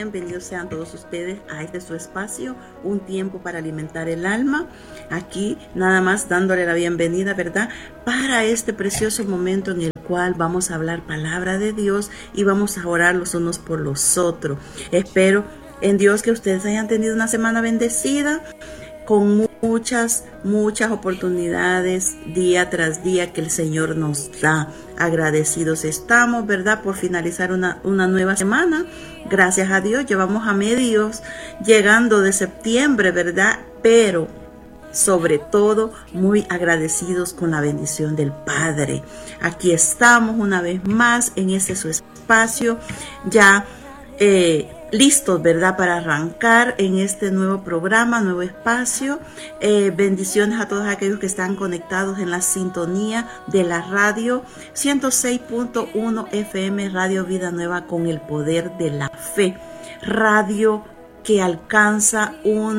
bienvenidos sean todos ustedes a este su espacio, un tiempo para alimentar el alma. Aquí nada más dándole la bienvenida, ¿verdad? Para este precioso momento en el cual vamos a hablar palabra de Dios y vamos a orar los unos por los otros. Espero en Dios que ustedes hayan tenido una semana bendecida, con muchas oportunidades día tras día que el Señor nos da. Agradecidos estamos, ¿verdad? Por finalizar una nueva semana. Gracias a Dios, llevamos a medios llegando de septiembre, ¿verdad? Pero sobre todo muy agradecidos con la bendición del Padre. Aquí estamos una vez más en este su espacio, ya listos, ¿verdad? Para arrancar en este nuevo programa, nuevo espacio. Bendiciones a todos aquellos que están conectados en la sintonía de la radio 106.1 FM, Radio Vida Nueva con el poder de la fe. Radio que alcanza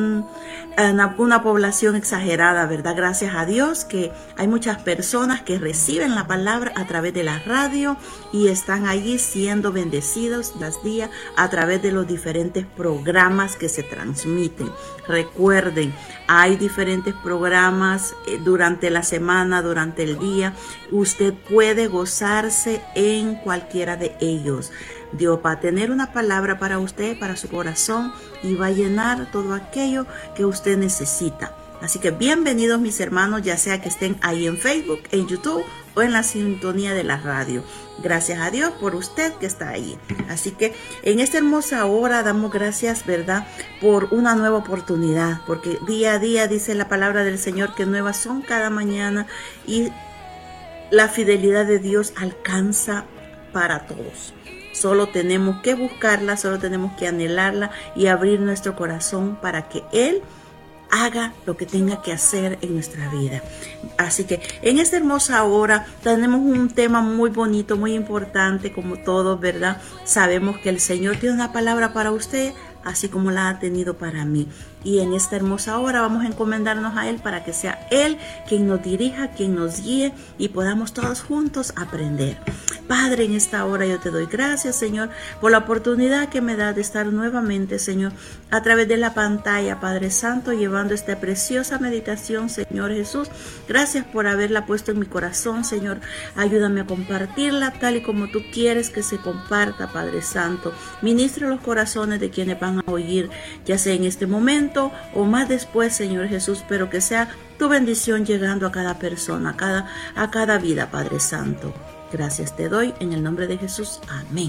una población exagerada, ¿verdad? Gracias a Dios que hay muchas personas que reciben la palabra a través de la radio y están allí siendo bendecidos las días a través de los diferentes programas que se transmiten. Recuerden, hay diferentes programas durante la semana, durante el día. Usted puede gozarse en cualquiera de ellos. Dios va a tener una palabra para usted, para su corazón, y va a llenar todo aquello que usted necesita. Así que bienvenidos mis hermanos, ya sea que estén ahí en Facebook, en YouTube o en la sintonía de la radio. Gracias a Dios por usted que está ahí. Así que en esta hermosa hora damos gracias, ¿verdad? Por una nueva oportunidad, porque día a día dice la palabra del Señor que nuevas son cada mañana y la fidelidad de Dios alcanza para todos. Solo tenemos que buscarla, solo tenemos que anhelarla y abrir nuestro corazón para que Él haga lo que tenga que hacer en nuestra vida. Así que en esta hermosa hora tenemos un tema muy bonito, muy importante, como todos, ¿verdad? Sabemos que el Señor tiene una palabra para usted, así como la ha tenido para mí. Y en esta hermosa hora vamos a encomendarnos a Él para que sea Él quien nos dirija, quien nos guíe y podamos todos juntos aprender. Padre, en esta hora yo te doy gracias, Señor, por la oportunidad que me da de estar nuevamente, Señor, a través de la pantalla, Padre Santo, llevando esta preciosa meditación, Señor Jesús. Gracias por haberla puesto en mi corazón, Señor. Ayúdame a compartirla tal y como tú quieres que se comparta, Padre Santo. Ministra los corazones de quienes van a oír, ya sea en este momento o más después, Señor Jesús, pero que sea tu bendición llegando a cada persona, a cada vida, Padre Santo. Gracias te doy en el nombre de Jesús. Amén.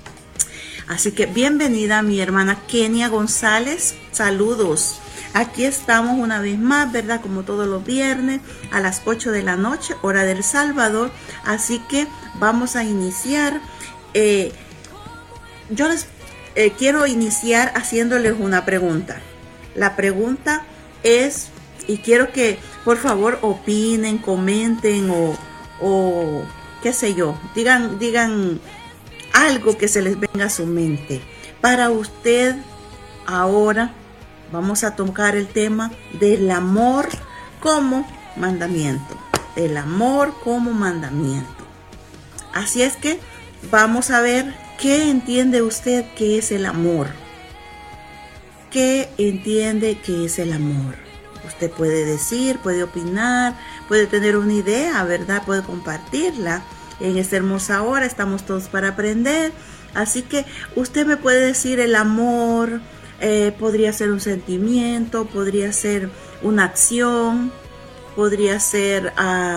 Así que bienvenida mi hermana Kenia González. Saludos. Aquí estamos una vez más, ¿verdad? Como todos los viernes a las 8 de la noche, hora del Salvador. Así que vamos a iniciar. Yo les quiero iniciar haciéndoles una pregunta. La pregunta es, y quiero que por favor opinen, comenten o qué sé yo, digan algo que se les venga a su mente. Para usted ahora vamos a tocar el tema del amor como mandamiento. El amor como mandamiento. Así es que vamos a ver qué entiende usted que es el amor. ¿Qué entiende que es el amor? Usted puede decir, puede opinar, puede tener una idea, ¿verdad? Puede compartirla. En esta hermosa hora estamos todos para aprender. Así que usted me puede decir el amor, podría ser un sentimiento, podría ser una acción, podría ser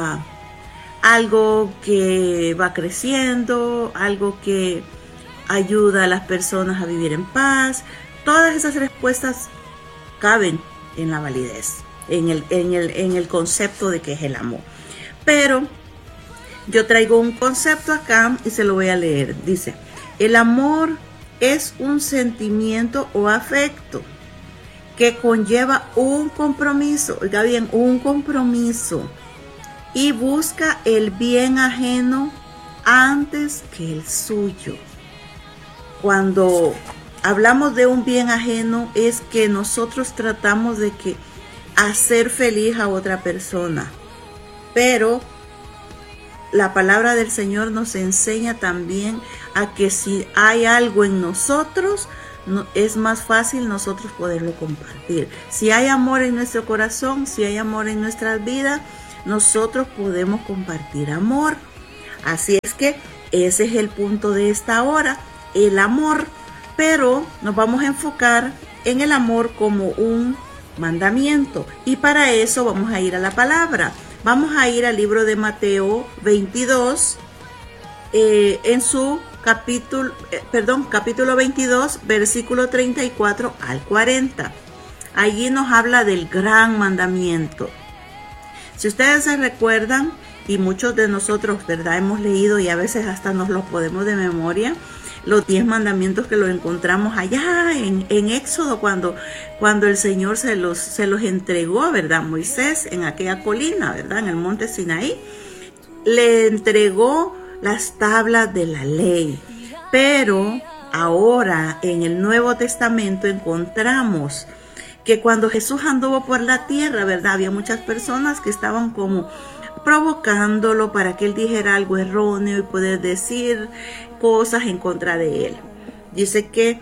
algo que va creciendo, algo que ayuda a las personas a vivir en paz. Todas esas respuestas caben en la validez, en el concepto de qué es el amor. Pero yo traigo un concepto acá y se lo voy a leer. Dice, el amor es un sentimiento o afecto que conlleva un compromiso, oiga bien, un compromiso, y busca el bien ajeno antes que el suyo. Cuando hablamos de un bien ajeno es que nosotros tratamos de hacer feliz a otra persona, pero la palabra del Señor nos enseña también a que si hay algo en nosotros, es más fácil nosotros poderlo compartir. Si hay amor en nuestro corazón, si hay amor en nuestras vidas, nosotros podemos compartir amor. Así es que ese es el punto de esta hora, el amor. Pero nos vamos a enfocar en el amor como un mandamiento. Y para eso vamos a ir a la palabra. Vamos a ir al libro de Mateo 22, en su capítulo 22, versículo 34 al 40. Allí nos habla del gran mandamiento. Si ustedes se recuerdan, y muchos de nosotros, ¿verdad?, hemos leído y a veces hasta nos los podemos de memoria, los 10 mandamientos que los encontramos allá en Éxodo, cuando el Señor se los entregó, ¿verdad?, Moisés en aquella colina, ¿verdad?, en el monte Sinaí, le entregó las tablas de la ley. Pero ahora en el Nuevo Testamento encontramos que cuando Jesús anduvo por la tierra, ¿verdad?, había muchas personas que estaban como provocándolo para que él dijera algo erróneo y poder decir cosas en contra de él. Dice que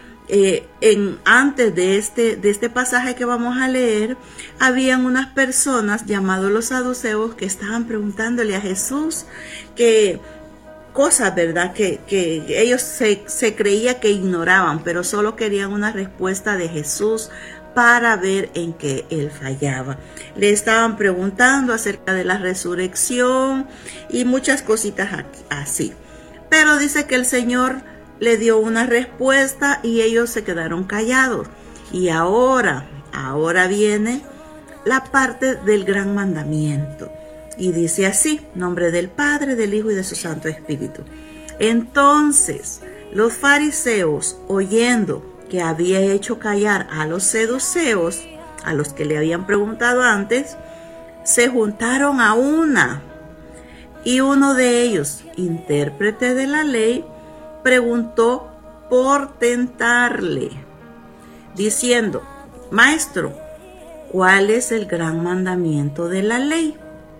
antes de este pasaje que vamos a leer, habían unas personas llamados los saduceos que estaban preguntándole a Jesús que cosas, ¿verdad?, que ellos se creía que ignoraban, pero solo querían una respuesta de Jesús para ver en qué él fallaba. Le estaban preguntando acerca de la resurrección y muchas cositas así. Pero dice que el Señor le dio una respuesta y ellos se quedaron callados. Y ahora viene la parte del gran mandamiento. Y dice así: en nombre del Padre, del Hijo y de su Santo Espíritu. Entonces los fariseos, oyendo que había hecho callar a los saduceos, a los que le habían preguntado antes, se juntaron a una. Y uno de ellos, intérprete de la ley, preguntó por tentarle, diciendo: Maestro, ¿cuál es el gran mandamiento de la ley?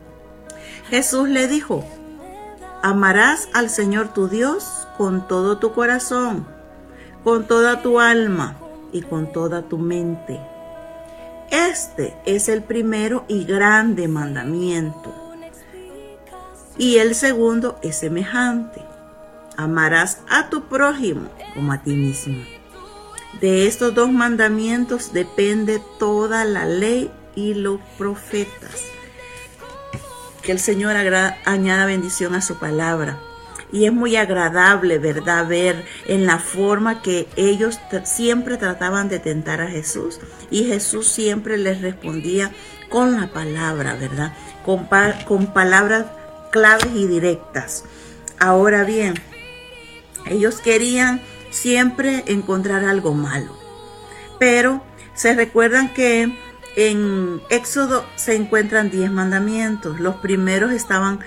Jesús le dijo: amarás al Señor tu Dios con todo tu corazón, con toda tu alma y con toda tu mente. Este es el primero y grande mandamiento. Y el segundo es semejante: amarás a tu prójimo como a ti mismo. De estos 2 mandamientos depende toda la ley y los profetas. Que el Señor añada bendición a su palabra. Y es muy agradable, ¿verdad?, ver en la forma que ellos siempre trataban de tentar a Jesús. Y Jesús siempre les respondía con la palabra, ¿verdad?, con palabras claves y directas. Ahora bien, ellos querían siempre encontrar algo malo. Pero se recuerdan que en Éxodo se encuentran 10 mandamientos. Los primeros estaban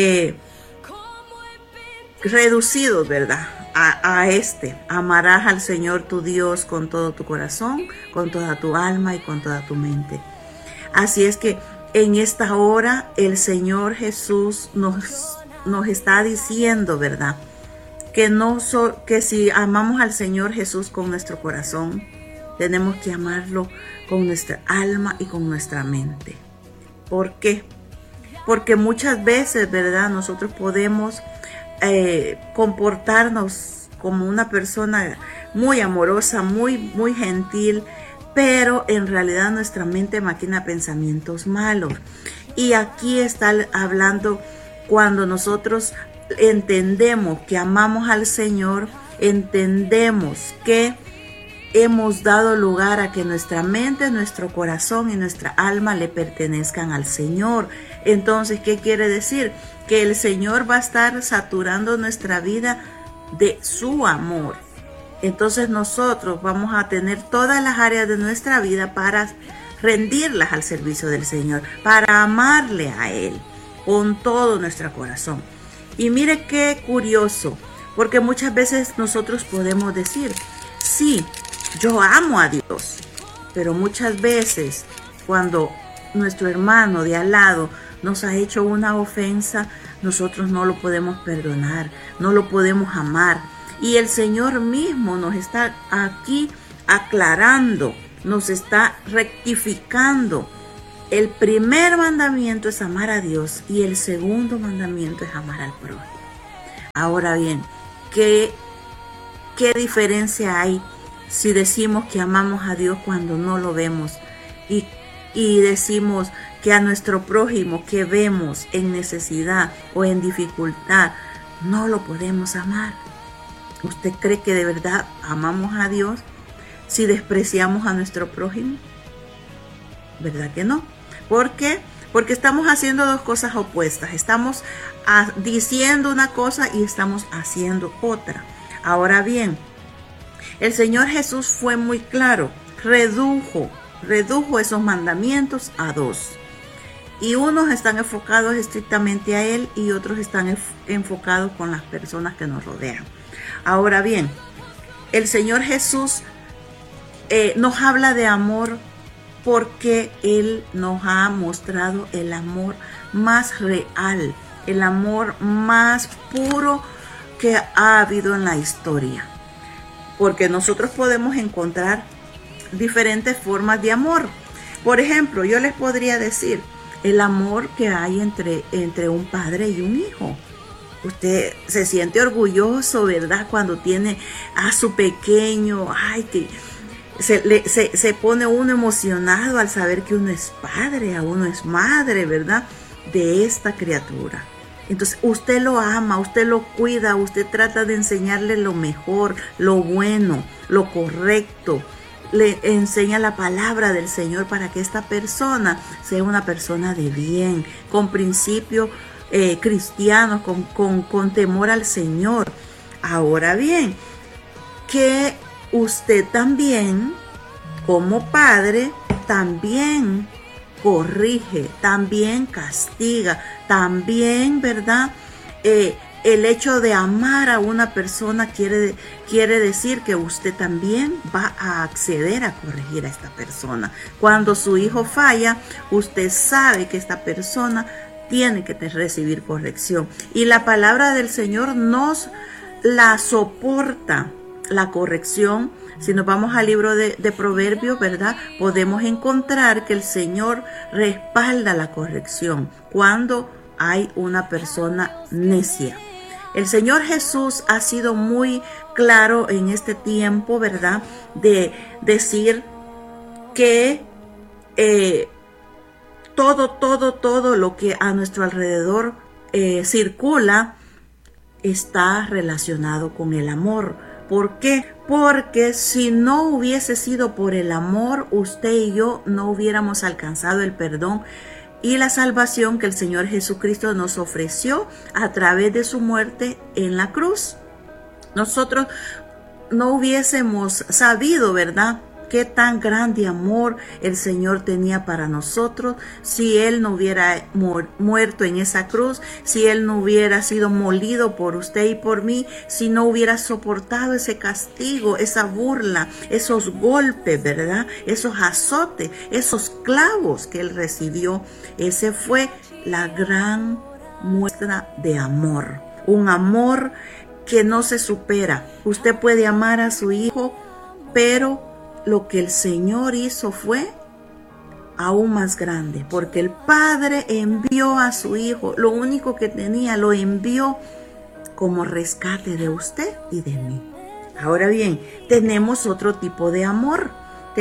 reducidos, ¿verdad?, amarás al Señor tu Dios con todo tu corazón, con toda tu alma y con toda tu mente. Así es que en esta hora el Señor Jesús nos está diciendo, ¿verdad?, que si amamos al Señor Jesús con nuestro corazón, tenemos que amarlo con nuestra alma y con nuestra mente. ¿Por qué? Porque muchas veces, ¿verdad?, nosotros podemos comportarnos como una persona muy amorosa, muy gentil, pero en realidad nuestra mente maquina pensamientos malos. Y aquí está hablando cuando nosotros entendemos que amamos al Señor, entendemos que hemos dado lugar a que nuestra mente, nuestro corazón y nuestra alma le pertenezcan al Señor. Entonces, ¿qué quiere decir? Que el Señor va a estar saturando nuestra vida de su amor. Entonces nosotros vamos a tener todas las áreas de nuestra vida para rendirlas al servicio del Señor, para amarle a Él con todo nuestro corazón. Y mire qué curioso, porque muchas veces nosotros podemos decir: sí, yo amo a Dios, pero muchas veces cuando nuestro hermano de al lado nos ha hecho una ofensa, nosotros no lo podemos perdonar, no lo podemos amar. Y el Señor mismo nos está aquí aclarando, nos está rectificando. El primer mandamiento es amar a Dios y el segundo mandamiento es amar al prójimo. Ahora bien, ¿qué diferencia hay si decimos que amamos a Dios cuando no lo vemos y decimos que a nuestro prójimo que vemos en necesidad o en dificultad no lo podemos amar? ¿Usted cree que de verdad amamos a Dios si despreciamos a nuestro prójimo? ¿Verdad que no? ¿Por qué? Porque estamos haciendo dos cosas opuestas. Estamos diciendo una cosa y estamos haciendo otra. Ahora bien, el Señor Jesús fue muy claro, redujo esos mandamientos a dos. Y unos están enfocados estrictamente a Él y otros están enfocados con las personas que nos rodean. Ahora bien, el Señor Jesús nos habla de amor porque Él nos ha mostrado el amor más real, el amor más puro que ha habido en la historia. Porque nosotros podemos encontrar diferentes formas de amor. Por ejemplo, yo les podría decir el amor que hay entre un padre y un hijo. Usted se siente orgulloso, ¿verdad? Cuando tiene a su pequeño, que se pone uno emocionado al saber que uno es padre, a uno es madre, ¿verdad? De esta criatura. Entonces usted lo ama, usted lo cuida, usted trata de enseñarle lo mejor, lo bueno, lo correcto. Le enseña la palabra del Señor para que esta persona sea una persona de bien, con principios cristianos, con temor al Señor. Ahora bien, que usted también, como padre, también corrige, también castiga, también, ¿verdad? El hecho de amar a una persona quiere decir que usted también va a acceder a corregir a esta persona. Cuando su hijo falla, usted sabe que esta persona tiene que recibir corrección. Y la palabra del Señor nos la soporta, la corrección. Si nos vamos al libro de Proverbios, ¿verdad? Podemos encontrar que el Señor respalda la corrección cuando hay una persona necia. El Señor Jesús ha sido muy claro en este tiempo, ¿verdad? De decir que todo lo que a nuestro alrededor circula está relacionado con el amor. ¿Por qué? Porque si no hubiese sido por el amor, usted y yo no hubiéramos alcanzado el perdón y la salvación que el Señor Jesucristo nos ofreció a través de su muerte en la cruz. Nosotros no hubiésemos sabido, ¿verdad?, qué tan grande amor el Señor tenía para nosotros si Él no hubiera muerto en esa cruz, si Él no hubiera sido molido por usted y por mí, si no hubiera soportado ese castigo, esa burla, esos golpes, ¿verdad? Esos azotes, esos clavos que Él recibió. Ese fue la gran muestra de amor, un amor que no se supera. Usted puede amar a su hijo, pero lo que el Señor hizo fue aún más grande, porque el Padre envió a su Hijo, lo único que tenía, lo envió como rescate de usted y de mí. Ahora bien, tenemos otro tipo de amor,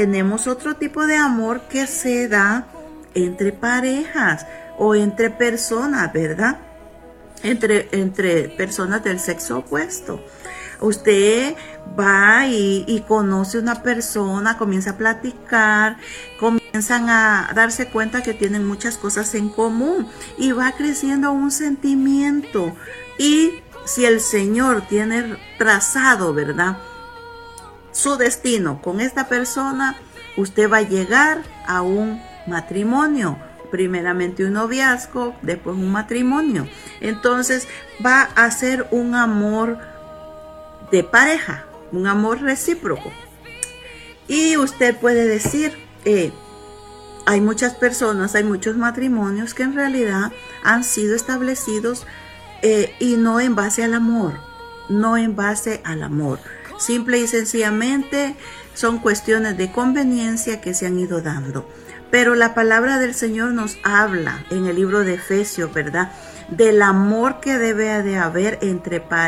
que se da entre parejas o entre personas, ¿verdad? Entre personas del sexo opuesto. Usted va y conoce una persona, comienza a platicar, comienzan a darse cuenta que tienen muchas cosas en común y va creciendo un sentimiento. Y si el Señor tiene trazado, ¿verdad?, su destino con esta persona, usted va a llegar a un matrimonio. Primeramente un noviazgo, después un matrimonio. Entonces va a ser un amor de pareja, un amor recíproco. Y usted puede decir, hay muchas personas, hay muchos matrimonios que en realidad han sido establecidos y no en base al amor, Simple y sencillamente son cuestiones de conveniencia que se han ido dando. Pero la palabra del Señor nos habla en el libro de Efesios, ¿verdad? Del amor que debe de haber entre parejas